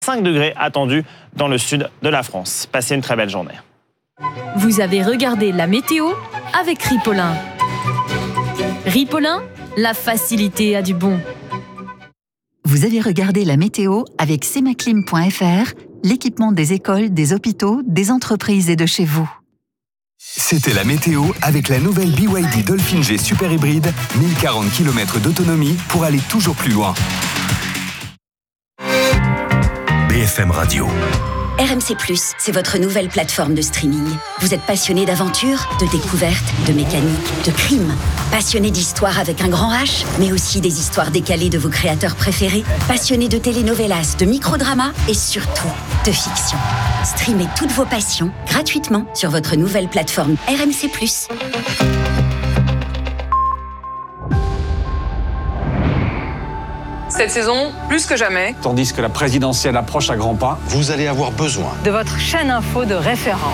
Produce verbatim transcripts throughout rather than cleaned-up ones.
cinq degrés attendus dans le sud de la France. Passez une très belle journée. Vous avez regardé la météo avec Ripolin. Ripolin, la facilité a du bon. Vous avez regardé la météo avec Semaclim point F R, l'équipement des écoles, des hôpitaux, des entreprises et de chez vous. C'était la météo avec la nouvelle B Y D Dolphin G Super Hybride, mille quarante kilomètres d'autonomie pour aller toujours plus loin. B F M Radio. R M C plus, c'est votre nouvelle plateforme de streaming. Vous êtes passionné d'aventure, de découverte, de mécanique, de crime. Passionné d'histoire avec un grand H, mais aussi des histoires décalées de vos créateurs préférés. Passionné de telenovelas, de microdramas et surtout de fiction. Streamez toutes vos passions gratuitement sur votre nouvelle plateforme R M C plus. Cette saison, plus que jamais, tandis que la présidentielle approche à grands pas, vous allez avoir besoin de votre chaîne info de référence.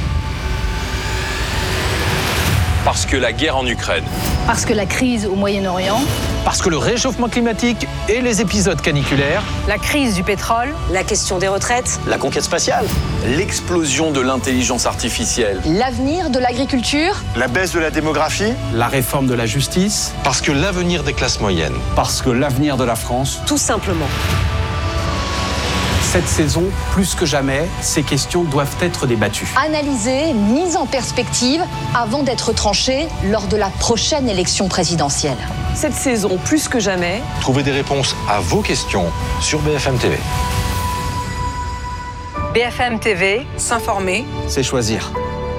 Parce que la guerre en Ukraine. Parce que la crise au Moyen-Orient. Parce que le réchauffement climatique et les épisodes caniculaires. La crise du pétrole. La question des retraites. La conquête spatiale. L'explosion de l'intelligence artificielle. L'avenir de l'agriculture. La baisse de la démographie. La réforme de la justice. Parce que l'avenir des classes moyennes. Parce que l'avenir de la France. Tout simplement. Cette saison, plus que jamais, ces questions doivent être débattues. Analysées, mises en perspective, avant d'être tranchées lors de la prochaine élection présidentielle. Cette saison, plus que jamais, trouvez des réponses à vos questions sur B F M T V. B F M T V, s'informer, c'est choisir.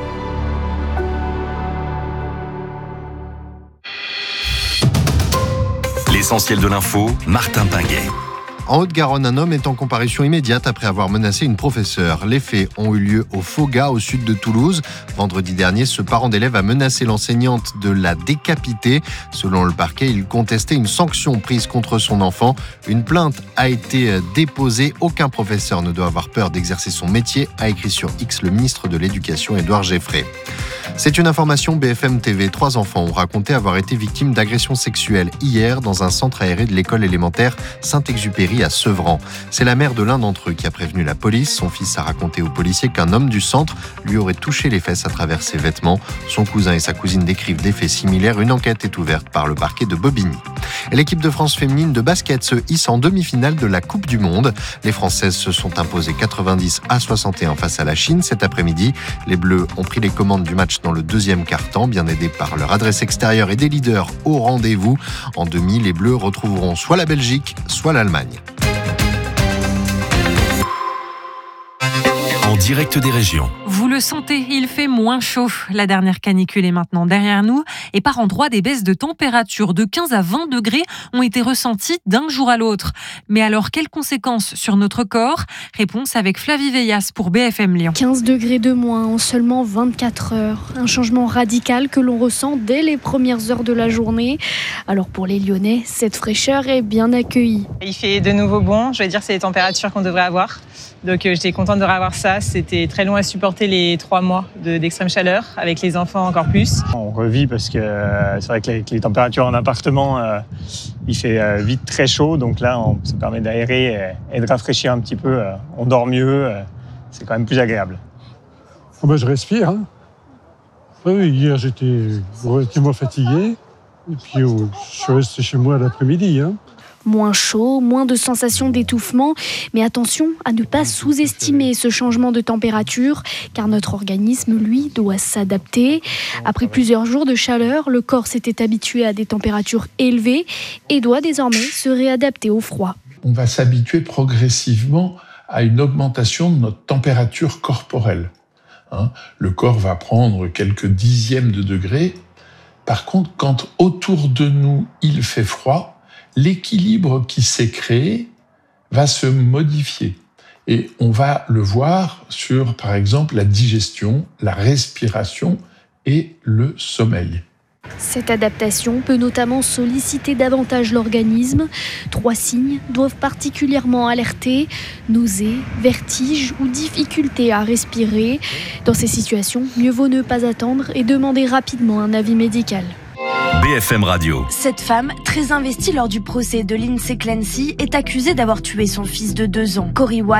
L'essentiel de l'info, Martin Pinguet. En Haute-Garonne, un homme est en comparution immédiate après avoir menacé une professeure. Les faits ont eu lieu au Foga, au sud de Toulouse. Vendredi dernier, ce parent d'élève a menacé l'enseignante de la décapiter. Selon le parquet, il contestait une sanction prise contre son enfant. Une plainte a été déposée. Aucun professeur ne doit avoir peur d'exercer son métier, a écrit sur X le ministre de l'Éducation, Édouard Geffray. C'est une information B F M T V. Trois enfants ont raconté avoir été victimes d'agressions sexuelles hier dans un centre aéré de l'école élémentaire Saint-Exupéry à Sevran. C'est la mère de l'un d'entre eux qui a prévenu la police. Son fils a raconté aux policiers qu'un homme du centre lui aurait touché les fesses à travers ses vêtements. Son cousin et sa cousine décrivent des faits similaires. Une enquête est ouverte par le parquet de Bobigny. Et l'équipe de France féminine de basket se hisse en demi-finale de la Coupe du Monde. Les Françaises se sont imposées quatre-vingt-dix à soixante et un face à la Chine cet après-midi. Les Bleus ont pris les commandes du match dans le deuxième quart-temps, bien aidés par leur adresse extérieure et des leaders au rendez-vous. En demi, les Bleus retrouveront soit la Belgique, soit l'Allemagne. En direct des régions. Vous le sentez, il fait moins chaud. La dernière canicule est maintenant derrière nous et par endroits, des baisses de température de quinze à vingt degrés ont été ressenties d'un jour à l'autre. Mais alors, quelles conséquences sur notre corps ? Réponse avec Flavie Veillas pour B F M Lyon. quinze degrés de moins en seulement vingt-quatre heures. Un changement radical que l'on ressent dès les premières heures de la journée. Alors pour les Lyonnais, cette fraîcheur est bien accueillie. Il fait de nouveau bon, je vais dire c'est les températures qu'on devrait avoir. Donc euh, j'étais contente de revoir ça, c'était très long à supporter les trois mois de, d'extrême chaleur, avec les enfants encore plus. On revit parce que euh, c'est vrai que les, les températures en appartement, euh, il fait euh, vite très chaud, donc là on, ça permet d'aérer et, et de rafraîchir un petit peu, euh, on dort mieux, euh, c'est quand même plus agréable. Oh ben, je respire. Hein. Oui, hier j'étais relativement fatigué, et puis oh, je suis resté chez moi l'après-midi. Hein. Moins chaud, moins de sensation d'étouffement, mais attention à ne pas sous-estimer ce changement de température, car notre organisme, lui, doit s'adapter. Après plusieurs jours de chaleur, le corps s'était habitué à des températures élevées et doit désormais se réadapter au froid. On va s'habituer progressivement à une augmentation de notre température corporelle. Hein, le corps va prendre quelques dixièmes de degrés. Par contre, quand autour de nous, il fait froid, l'équilibre qui s'est créé va se modifier. Et on va le voir sur, par exemple, la digestion, la respiration et le sommeil. Cette adaptation peut notamment solliciter davantage l'organisme. Trois signes doivent particulièrement alerter: nausées, vertiges ou difficulté à respirer. Dans ces situations, mieux vaut ne pas attendre et demander rapidement un avis médical. B F M Radio. Cette femme, très investie lors du procès de Lindsay Clancy, est accusée d'avoir tué son fils de deux ans. Corey White